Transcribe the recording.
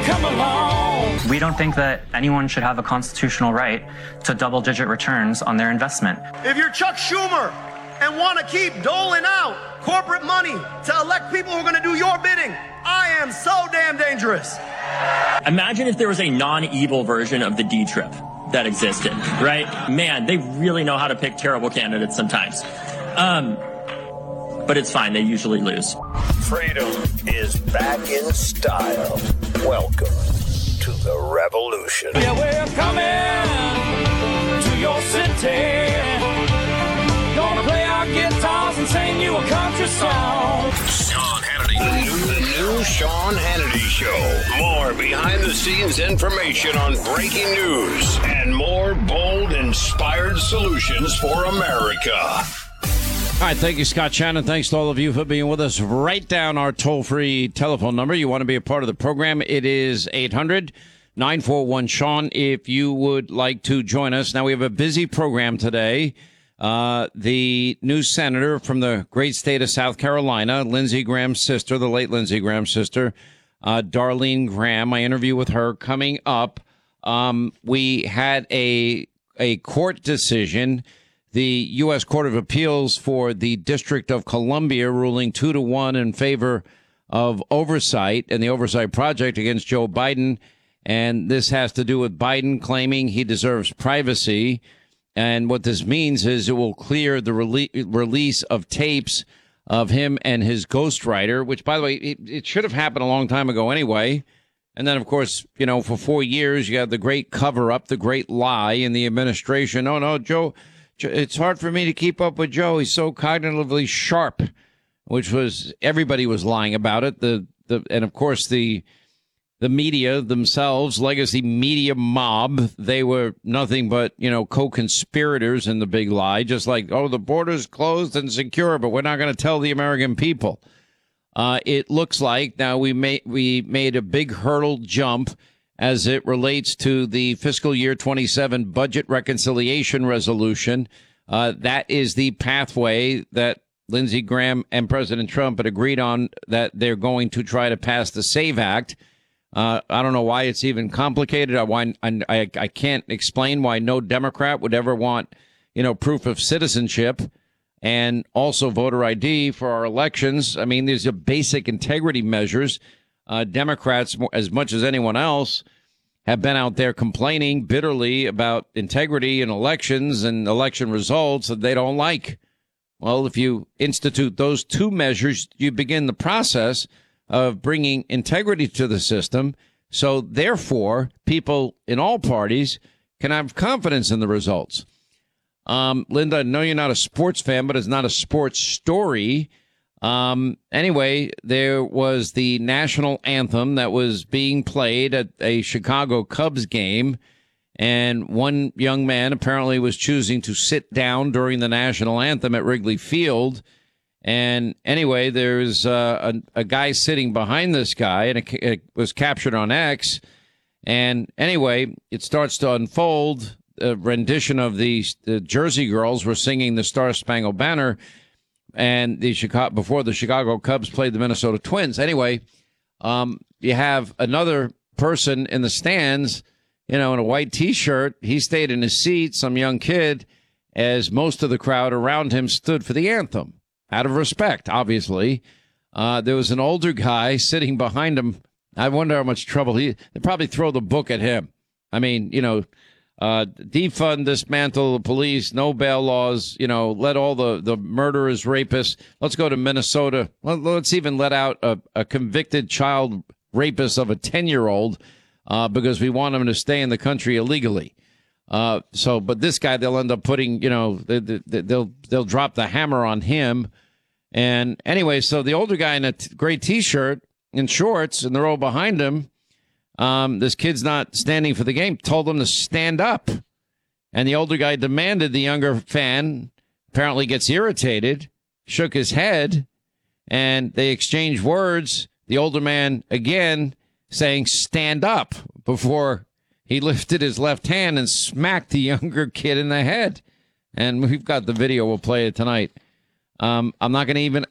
come along. We don't think that anyone should have a constitutional right to double-digit returns on their investment. If you're Chuck Schumer and want to keep doling out corporate money to elect people who are going to do your bidding, I am so damn dangerous. Imagine if there was a non-evil version of the D-Trip that existed, right? Man, they really know how to pick terrible candidates sometimes. But it's fine. They usually lose. Freedom is back in style. Welcome to the revolution. Yeah, we're coming to your city. Gonna play our guitars and sing you a country song. Sean Hannity. The new Sean Hannity Show. More behind-the-scenes information on breaking news and more bold, inspired solutions for America. All right, thank you, Scott Shannon. Thanks to all of you for being with us. Write down our toll-free telephone number. You want to be a part of the program. It is 800-941-SEAN if you would like to join us. Now, we have a busy program today. The new senator from the great state of South Carolina, Lindsey Graham's sister, the late Lindsey Graham's sister, Darlene Graham. My interview with her coming up. We had a court decision. The U.S. Court of Appeals for the District of Columbia ruling 2-1 in favor of oversight and the oversight project against Joe Biden. And this has to do with Biden claiming he deserves privacy. And what this means is it will clear the release of tapes of him and his ghostwriter, which, by the way, it should have happened a long time ago anyway. And then, of course, you know, for 4 years, you had the great cover up, the great lie in the administration. Oh, no, Joe. It's hard for me to keep up with Joe. He's so cognitively sharp, which was everybody was lying about it. And of course the media themselves, legacy media mob, they were nothing but, you know, co-conspirators in the big lie, just like, oh, the border's closed and secure, but we're not going to tell the American people. It looks like now we made a big hurdle jump as it relates to the fiscal year 27 budget reconciliation resolution. That is the pathway that Lindsey Graham and President Trump had agreed on, that they're going to try to pass the SAVE Act. I don't know why it's even complicated. I can't explain why no Democrat would ever want, you know, proof of citizenship and also voter ID for our elections. I mean, these are basic integrity measures. Democrats, as much as anyone else, have been out there complaining bitterly about integrity in elections and election results that they don't like. Well, if you institute those two measures, you begin the process of bringing integrity to the system. So therefore, people in all parties can have confidence in the results. Linda, I know you're not a sports fan, but it's not a sports story. Anyway, there was the national anthem that was being played at a Chicago Cubs game, and one young man apparently was choosing to sit down during the national anthem at Wrigley Field. And anyway, there's a guy sitting behind this guy, and it was captured on X. And anyway, it starts to unfold. A rendition of the Jersey Girls were singing the Star Spangled Banner, and before the Chicago Cubs played the Minnesota Twins. Anyway, you have another person in the stands, you know, in a white T-shirt. He stayed in his seat, some young kid, as most of the crowd around him stood for the anthem, out of respect, obviously. There was an older guy sitting behind him. I wonder how much trouble they'd probably throw the book at him. I mean, you know, defund, dismantle the police, no bail laws, you know, let all the murderers, rapists. Let's go to Minnesota. Well, let's even let out a convicted child rapist of a 10-year-old because we want him to stay in the country illegally. But this guy, they'll end up putting, you know, they'll drop the hammer on him. And anyway, so the older guy in a gray T-shirt and shorts, and they're all behind him. This kid's not standing for the game, told him to stand up. And the older guy demanded. The younger fan apparently gets irritated, shook his head, and they exchanged words. The older man, again, saying, stand up, before he lifted his left hand and smacked the younger kid in the head. And we've got the video. We'll play it tonight. I'm not going to even